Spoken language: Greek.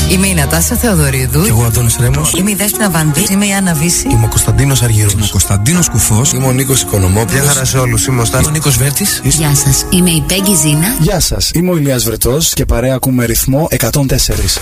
Είμαι η Νατάσα Θεοδωρίδου. Και εγώ ο Αντώνης Ρέμος. Είμαι η Δέσποινα Βανδύ. Είμαι η Άννα Βύση. Είμαι ο Κωνσταντίνος Αργύρος. Είμαι ο Κωνσταντίνος Κουφός. Είμαι ο Νίκος Οικονομόπουλος. Γεια χαρά σε όλους. Είμαι ο Νίκος Βέρτης. Γεια σας. Είμαι η Πέγγι Ζήνα. Γεια σας. Είμαι ο Ηλίας Βρετός και παρέα ακούμε ρυθμό 104.